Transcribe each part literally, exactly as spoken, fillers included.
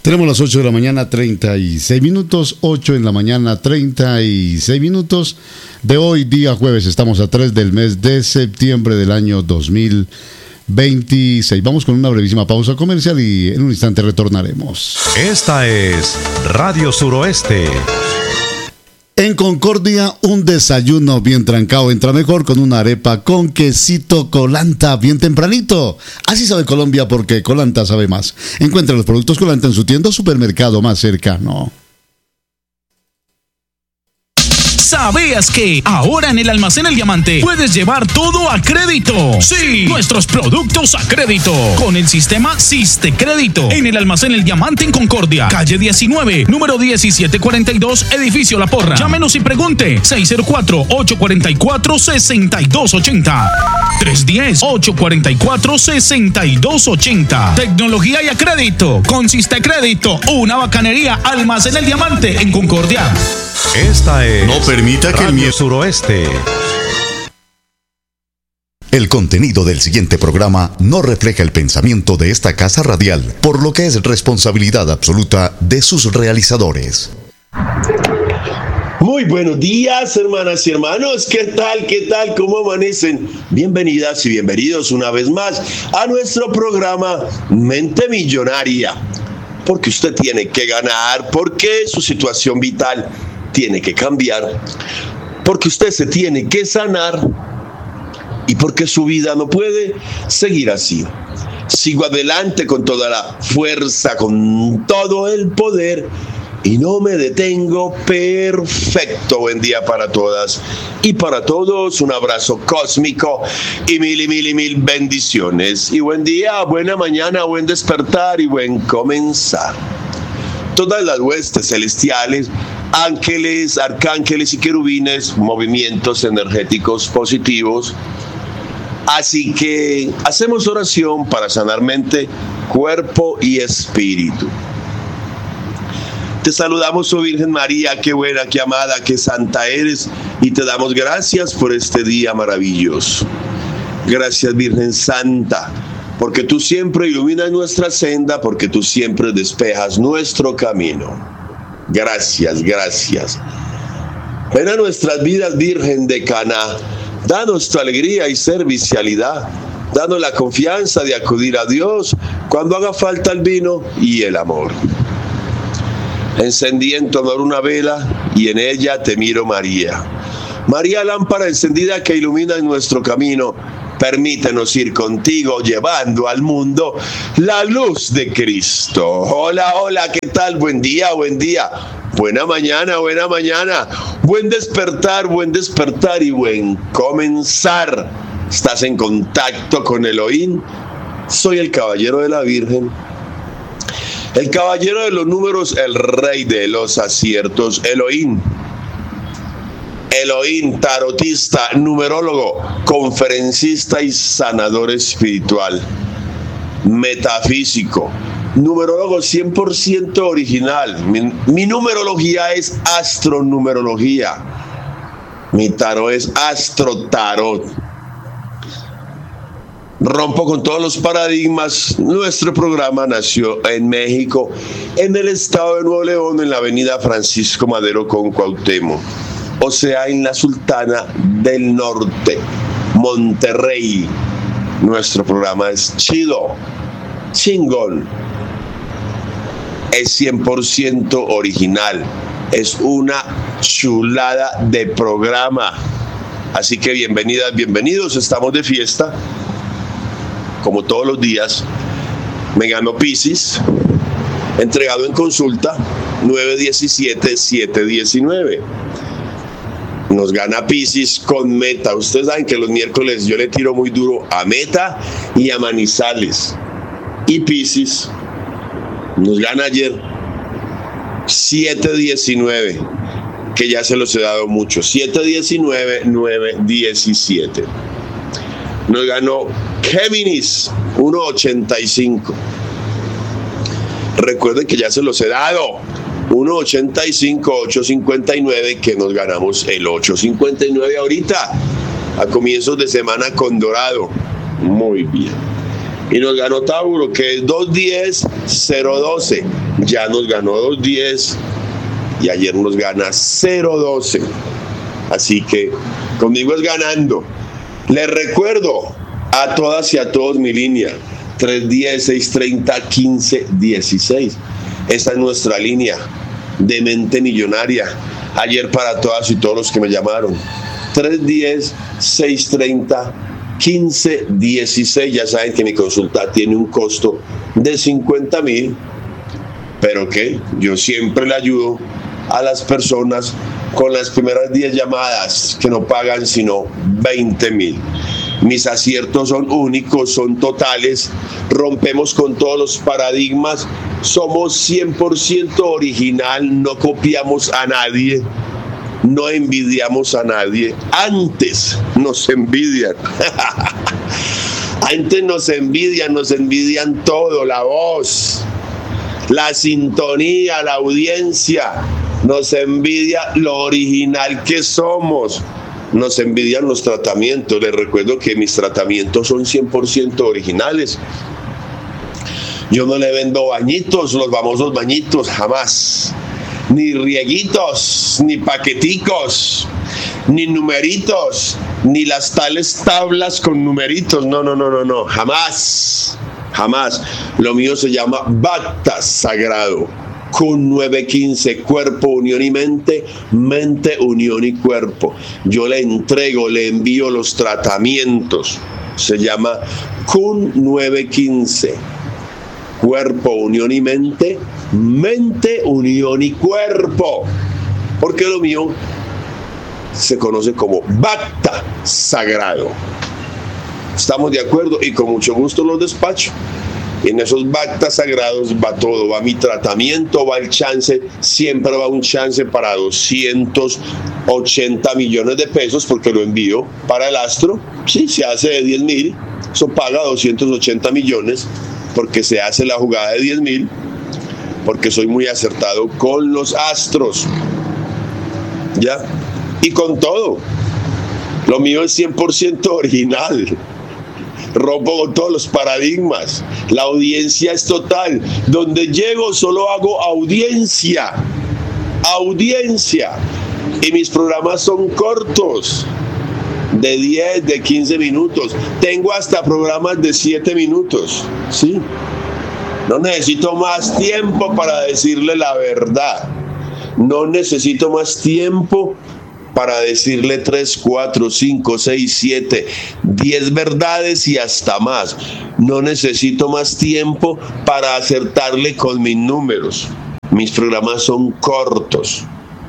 Tenemos las ocho de la mañana, treinta y seis minutos, ocho en la mañana, treinta y seis minutos de hoy, día jueves. Estamos a tres del mes de septiembre del año dos mil veintiséis. Vamos con una brevísima pausa comercial y en un instante retornaremos. Esta es Radio Suroeste. En Concordia, un desayuno bien trancado entra mejor con una arepa con quesito Colanta bien tempranito. Así sabe Colombia porque Colanta sabe más. Encuentra los productos Colanta en su tienda o supermercado más cercano. ¿Sabías que ahora en el Almacén El Diamante puedes llevar todo a crédito? Sí, nuestros productos a crédito con el sistema Siste Crédito. En el Almacén El Diamante en Concordia, calle diecinueve, número diecisiete cuarenta y dos, edificio La Porra. Llámenos y pregunte seis cero cuatro, ocho cuatro cuatro, seis dos ocho cero. tres uno cero, ocho cuatro cuatro, seis dos ocho cero. Tecnología y a crédito con Siste Crédito. Una bacanería. Almacén El Diamante en Concordia. Esta es No permita que Radio el miedo Suroeste. El contenido del siguiente programa no refleja el pensamiento de esta casa radial, por lo que es responsabilidad absoluta de sus realizadores. Muy buenos días, hermanas y hermanos. ¿Qué tal? ¿Qué tal? ¿Cómo amanecen? Bienvenidas y bienvenidos una vez más a nuestro programa Mente Millonaria. Porque usted tiene que ganar, porque su situación vital tiene que cambiar, porque usted se tiene que sanar y porque su vida no puede seguir así. Sigo adelante con toda la fuerza, con todo el poder y no me detengo. Perfecto. Buen día para todas y para todos. Un abrazo cósmico y mil y mil y mil bendiciones. Y buen día, buena mañana, buen despertar y buen comenzar. Todas las huestes celestiales, ángeles, arcángeles y querubines, movimientos energéticos positivos. Así que hacemos oración para sanar mente, cuerpo y espíritu. Te saludamos, oh Virgen María, qué buena, qué amada, qué santa eres, y te damos gracias por este día maravilloso. Gracias, Virgen Santa, porque tú siempre iluminas nuestra senda, porque tú siempre despejas nuestro camino. Gracias, gracias. Ven a nuestras vidas, Virgen de Caná. Danos tu alegría y servicialidad. Danos la confianza de acudir a Dios cuando haga falta el vino y el amor. Encendí en tu honor una vela y en ella te miro, María. María, lámpara encendida que ilumina nuestro camino. Permítenos ir contigo llevando al mundo la luz de Cristo. Hola, hola, ¿qué tal? Buen día, buen día. Buena mañana, buena mañana. Buen despertar, buen despertar y buen comenzar. ¿Estás en contacto con Elohim? Soy el caballero de la Virgen. El caballero de los números, el rey de los aciertos, Elohim. Elohim, tarotista, numerólogo, conferencista y sanador espiritual, metafísico, numerólogo cien por ciento original. Mi, mi numerología es astronumerología. Mi tarot es astrotarot. Rompo con todos los paradigmas. Nuestro programa nació en México, en el estado de Nuevo León, en la avenida Francisco Madero con Cuauhtémoc. O sea, en la Sultana del Norte, Monterrey. Nuestro programa es chido, chingón. Es cien por ciento original. Es una chulada de programa. Así que bienvenidas, bienvenidos. Estamos de fiesta, como todos los días. Me ganó Piscis, entregado en consulta, nueve diecisiete, siete diecinueve. Nos gana Piscis con Meta. Ustedes saben que los miércoles yo le tiro muy duro a Meta y a Manizales. Y Piscis nos gana ayer siete diecinueve, que ya se los he dado mucho. siete diecinueve, nueve diecisiete. Nos ganó Géminis, uno ochenta y cinco. Recuerden que ya se los he dado. uno ochenta y cinco, ocho cincuenta y nueve, que nos ganamos el ocho cincuenta y nueve ahorita, a comienzos de semana con Dorado. Muy bien. Y nos ganó Tauro, que es dos diez cero doce. Ya nos ganó dos diez y ayer nos gana cero doce. Así que conmigo es ganando. Les recuerdo a todas y a todos mi línea: tres diez, seis treinta, quince dieciséis. Esa es nuestra línea de Mente Millonaria. Ayer para todas y todos los que me llamaron: tres diez, seis treinta, quince dieciséis. Ya saben que mi consulta tiene un costo de cincuenta mil, pero que yo siempre le ayudo a las personas con las primeras diez llamadas, que no pagan sino veinte mil. Mis aciertos son únicos, son totales, rompemos con todos los paradigmas, somos cien por ciento original, no copiamos a nadie, no envidiamos a nadie. Antes nos envidian. Antes nos envidian, nos envidian todo: la voz, la sintonía, la audiencia. Nos envidia lo original que somos. Nos envidian los tratamientos. Les recuerdo que mis tratamientos son cien por ciento originales. Yo no le vendo bañitos, los famosos bañitos, jamás. Ni rieguitos, ni paqueticos, ni numeritos, ni las tales tablas con numeritos. No, no, no, no, no, jamás, jamás. Lo mío se llama Bacta Sagrado. Kun nueve quince, cuerpo, unión y mente, mente, unión y cuerpo. Yo le entrego, le envío los tratamientos. Se llama Kun nueve quince. Cuerpo, unión y mente, mente, unión y cuerpo. Porque lo mío se conoce como Bacta Sagrado. ¿Estamos de acuerdo? Y con mucho gusto los despacho. En esos Bacta Sagrados va todo, va mi tratamiento, va el chance, siempre va un chance para doscientos ochenta millones de pesos, porque lo envío para el astro. Sí, se hace de diez mil, eso paga doscientos ochenta millones, porque se hace la jugada de diez mil, porque soy muy acertado con los astros, ¿ya? Y con todo, lo mío es cien por ciento original. Rompo con todos los paradigmas. La audiencia es total. Donde llego solo hago audiencia. Audiencia. Y mis programas son cortos. De diez, de quince minutos. Tengo hasta programas de siete minutos. ¿Sí? No necesito más tiempo para decirle la verdad. No necesito más tiempo para decirle tres, cuatro, cinco, seis, siete, diez verdades y hasta más. No necesito más tiempo para acertarle con mis números. Mis programas son cortos,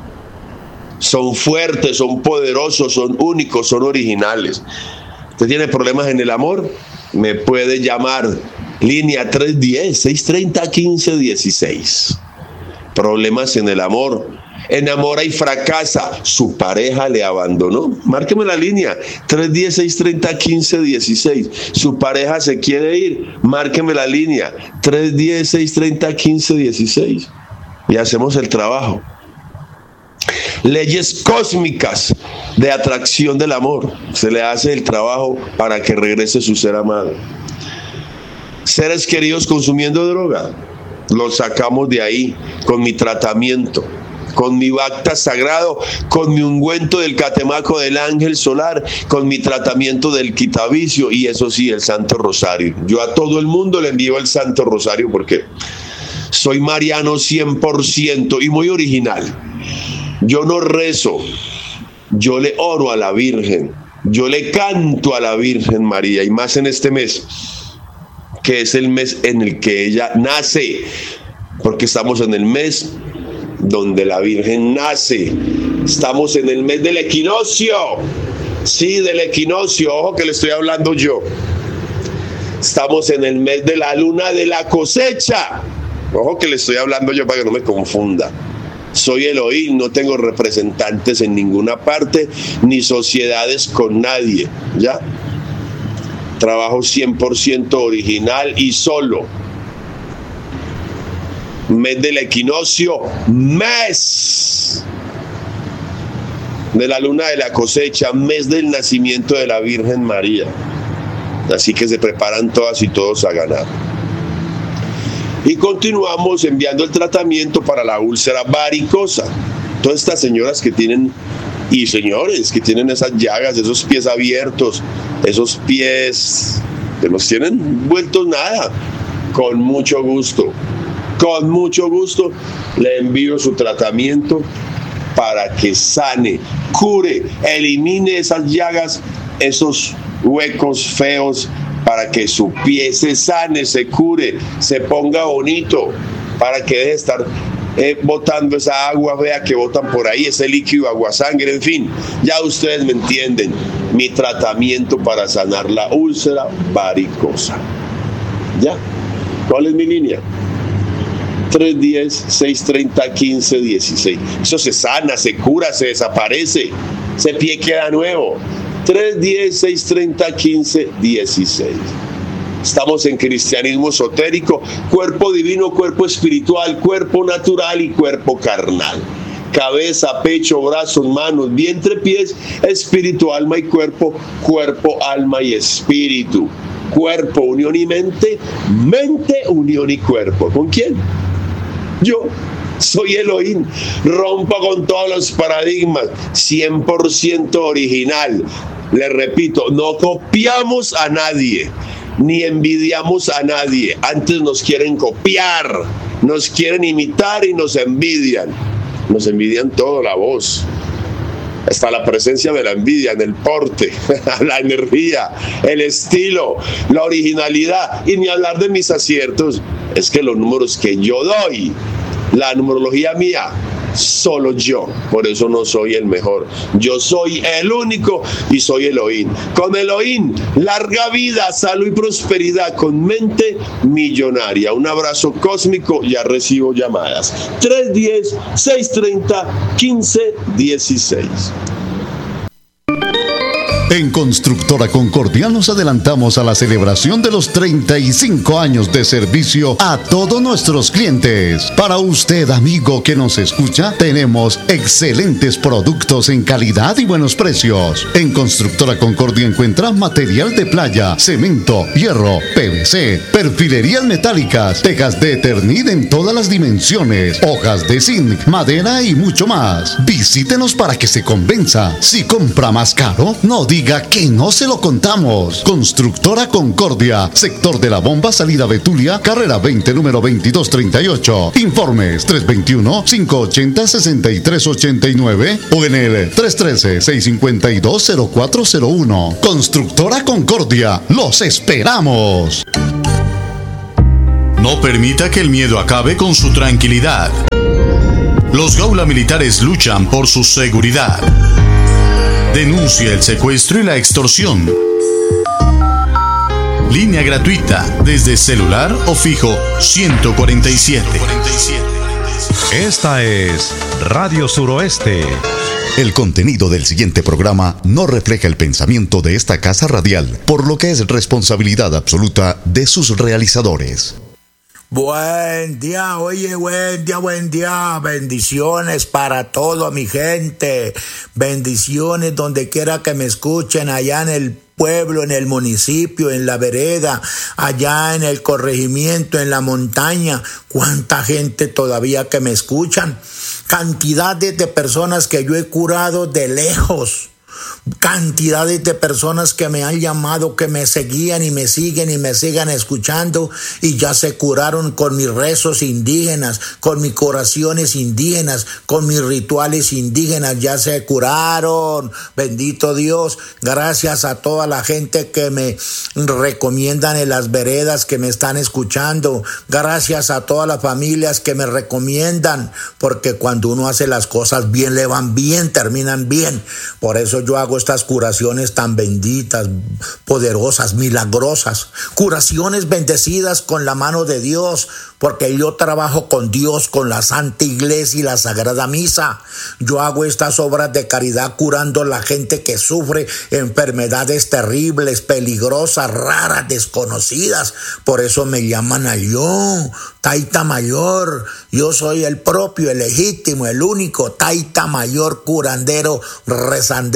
son fuertes, son poderosos, son únicos, son originales. ¿Usted tiene problemas en el amor? Me puede llamar, línea tres diez, seis treinta, quince dieciséis. Problemas en el amor. Enamora y fracasa, su pareja le abandonó. Márqueme la línea tres diez, seis treinta, quince dieciséis. Su pareja se quiere ir, márqueme la línea tres diez, seis treinta, quince dieciséis y hacemos el trabajo. Leyes cósmicas de atracción del amor, se le hace el trabajo para que regrese su ser amado. Seres queridos consumiendo droga, los sacamos de ahí con mi tratamiento, con mi Bacta Sagrado, con mi ungüento del catemaco del ángel solar, con mi tratamiento del quitavicio y eso sí, el Santo Rosario. Yo a todo el mundo le envío el Santo Rosario porque soy mariano cien por ciento y muy original. Yo no rezo, yo le oro a la Virgen, yo le canto a la Virgen María, y más en este mes, que es el mes en el que ella nace, porque estamos en el mes donde la Virgen nace. Estamos en el mes del equinoccio. Sí, del equinoccio, ojo que le estoy hablando yo. Estamos en el mes de la luna de la cosecha. Ojo que le estoy hablando yo para que no me confunda. Soy Elohim, no tengo representantes en ninguna parte, ni sociedades con nadie, ¿ya? Trabajo cien por ciento original y solo. Mes del equinoccio, mes de la luna de la cosecha, mes del nacimiento de la Virgen María. Así que se preparan todas y todos a ganar. Y continuamos enviando el tratamiento para la úlcera varicosa. Todas estas señoras que tienen, y señores que tienen esas llagas, esos pies abiertos, esos pies que nos tienen vueltos nada, con mucho gusto, con mucho gusto le envío su tratamiento para que sane, cure, elimine esas llagas, esos huecos feos, para que su pie se sane, se cure, se ponga bonito, para que deje de estar eh, botando esa agua fea que botan por ahí, ese líquido aguasangre, en fin, ya ustedes me entienden, mi tratamiento para sanar la úlcera varicosa. ¿Ya? ¿Cuál es mi línea? tres uno cero, seis tres cero, uno cinco uno seis. Eso se sana, se cura, se desaparece, ese pie queda nuevo. tres uno cero, seis tres cero, uno cinco uno seis. Estamos en cristianismo esotérico, cuerpo divino, cuerpo espiritual, cuerpo natural y cuerpo carnal. Cabeza, pecho, brazos, manos, vientre, pies, espíritu, alma y cuerpo, cuerpo, alma y espíritu. Cuerpo, unión y mente, mente, unión y cuerpo. ¿Con quién? Yo. Soy Elohim, rompo con todos los paradigmas, cien por ciento original. Le repito, no copiamos a nadie, ni envidiamos a nadie. Antes nos quieren copiar, nos quieren imitar y nos envidian. Nos envidian todo, la voz, hasta la presencia de la envidia en el porte, la energía, el estilo, la originalidad, y ni hablar de mis aciertos. Es que los números que yo doy, la numerología mía, solo yo, por eso no soy el mejor, yo soy el único y soy Elohim. Con Elohim, larga vida, salud y prosperidad, con mente millonaria. Un abrazo cósmico, ya recibo llamadas. tres uno cero, seis tres cero, uno cinco uno seis. En Constructora Concordia nos adelantamos a la celebración de los treinta y cinco años de servicio a todos nuestros clientes. Para usted, amigo que nos escucha, tenemos excelentes productos en calidad y buenos precios. En Constructora Concordia encuentra material de playa, cemento, hierro, P V C, perfilerías metálicas, tejas de Eternit en todas las dimensiones, hojas de zinc, madera y mucho más. Visítenos para que se convenza. Si compra más caro, no diga que no se lo contamos. Constructora Concordia, sector de la Bomba, salida Betulia, carrera veinte, número veintidós treinta y ocho. Informes tres dos uno, cinco ocho cero, seis tres ocho nueve o en el tres uno tres, seis cinco dos, cero cuatro cero uno. Constructora Concordia, los esperamos. No permita que el miedo acabe con su tranquilidad. Los Gaula Militares luchan por su seguridad. Denuncia el secuestro y la extorsión. Línea gratuita desde celular o fijo ciento cuarenta y siete. Esta es Radio Suroeste. El contenido del siguiente programa no refleja el pensamiento de esta casa radial, por lo que es responsabilidad absoluta de sus realizadores. Buen día, oye, buen día, buen día, bendiciones para toda mi gente, bendiciones donde quiera que me escuchen, allá en el pueblo, en el municipio, en la vereda, allá en el corregimiento, en la montaña, cuánta gente todavía que me escuchan, cantidades de personas que yo he curado de lejos. Cantidades de personas que me han llamado, que me seguían y me siguen y me sigan escuchando y ya se curaron con mis rezos indígenas, con mis oraciones indígenas, con mis rituales indígenas, ya se curaron. Bendito Dios, gracias a toda la gente que me recomiendan en las veredas, que me están escuchando, gracias a todas las familias que me recomiendan, porque cuando uno hace las cosas bien, le van bien, terminan bien. Por eso yo hago estas curaciones tan benditas, poderosas, milagrosas, curaciones bendecidas con la mano de Dios, porque yo trabajo con Dios, con la Santa Iglesia y la Sagrada Misa. Yo hago estas obras de caridad curando a la gente que sufre enfermedades terribles, peligrosas, raras, desconocidas. Por eso me llaman a yo, Taita Mayor. Yo soy el propio, el legítimo, el único Taita Mayor, curandero, rezandero,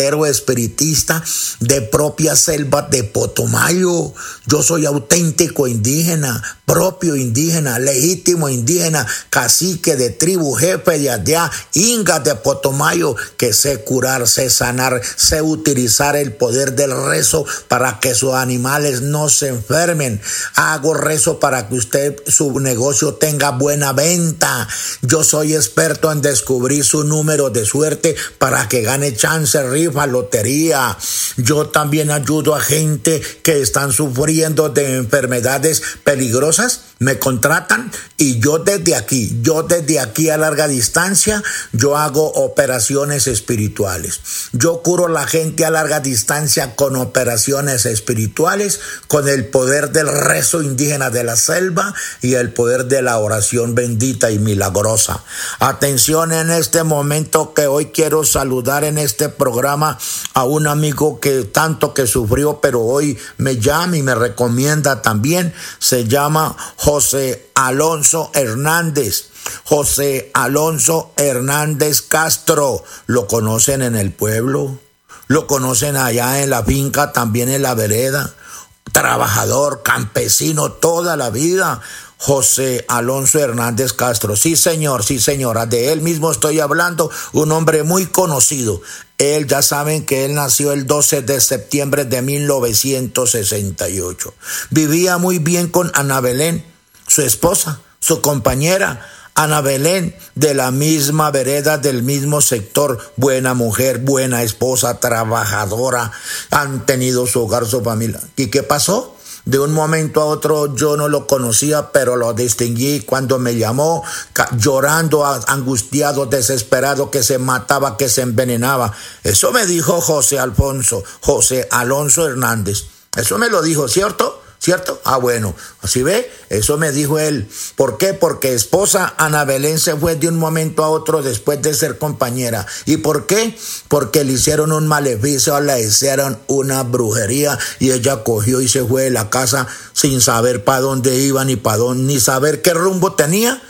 brujero espiritista de propia selva de Potomayo. Yo soy auténtico indígena, propio indígena, legítimo indígena, cacique de tribu, jefe de allá, inga de Potomayo, que sé curar, sé sanar, sé utilizar el poder del rezo para que sus animales no se enfermen. Hago rezo para que usted, su negocio tenga buena venta. Yo soy experto en descubrir su número de suerte para que gane chance, rifa, lotería. Yo también ayudo a gente que están sufriendo de enfermedades peligrosas. Me contratan y yo desde aquí, yo desde aquí a larga distancia, yo hago operaciones espirituales. Yo curo a la gente a larga distancia con operaciones espirituales, con el poder del rezo indígena de la selva y el poder de la oración bendita y milagrosa. Atención en este momento, que hoy quiero saludar en este programa a un amigo que tanto que sufrió, pero hoy me llama y me recomienda también. Se llama José Alonso Hernández. José Alonso Hernández Castro. ¿Lo conocen en el pueblo? ¿Lo conocen allá en la finca, también en la vereda? Trabajador, campesino toda la vida. José Alonso Hernández Castro. Sí, señor, sí, señora. De él mismo estoy hablando. Un hombre muy conocido. Él, ya saben que él nació el doce de septiembre de mil novecientos sesenta y ocho. Vivía muy bien con Ana Belén, su esposa, su compañera. Ana Belén, de la misma vereda, del mismo sector, buena mujer, buena esposa, trabajadora, han tenido su hogar, su familia. ¿Y qué pasó? De un momento a otro yo no lo conocía, pero lo distinguí cuando me llamó, llorando, angustiado, desesperado, que se mataba, que se envenenaba. Eso me dijo José Alfonso, José Alonso Hernández. Eso me lo dijo, ¿cierto? ¿Cierto? Ah, bueno, así ve, eso me dijo él. ¿Por qué? Porque esposa Ana Belén se fue de un momento a otro después de ser compañera. ¿Y por qué? Porque le hicieron un maleficio, le hicieron una brujería y ella cogió y se fue de la casa sin saber para dónde iba ni para dónde, ni saber qué rumbo tenía.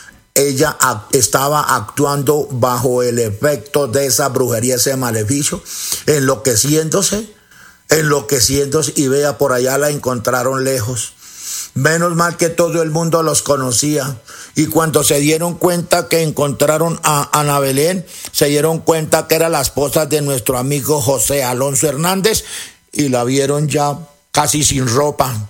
Ella estaba actuando bajo el efecto de esa brujería, ese maleficio, enloqueciéndose. enloqueciéndose y vea, por allá la encontraron lejos. Menos mal que todo el mundo los conocía, y cuando se dieron cuenta que encontraron a Ana Belén, se dieron cuenta que era la esposa de nuestro amigo José Alonso Hernández, y la vieron ya casi sin ropa,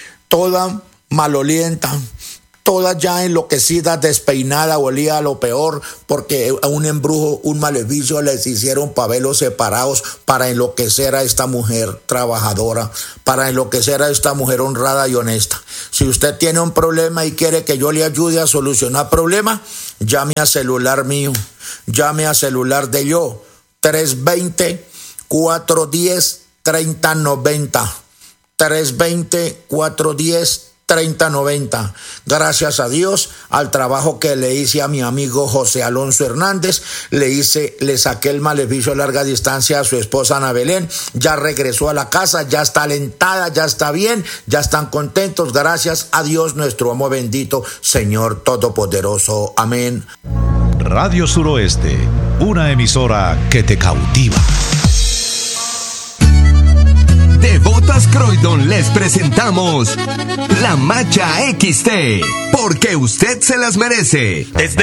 toda malolienta, toda ya enloquecida, despeinada, olía a lo peor, porque a un embrujo, un maleficio les hicieron pabelos separados para enloquecer a esta mujer trabajadora, para enloquecer a esta mujer honrada y honesta. Si usted tiene un problema y quiere que yo le ayude a solucionar problema, llame a celular mío, llame a celular de yo, tres dos cero, cuatro uno cero, tres cero nueve cero, tres dos cero, cuatro uno cero, treinta noventa. Gracias a Dios, al trabajo que le hice a mi amigo José Alonso Hernández, le hice, le saqué el maleficio a larga distancia a su esposa Ana Belén. Ya regresó a la casa, ya está alentada, ya está bien, ya están contentos. Gracias a Dios, nuestro amo bendito, Señor Todopoderoso. Amén. Radio Suroeste, una emisora que te cautiva. Devotas Croydon les presentamos La Macha equis te, porque usted se las merece. Desde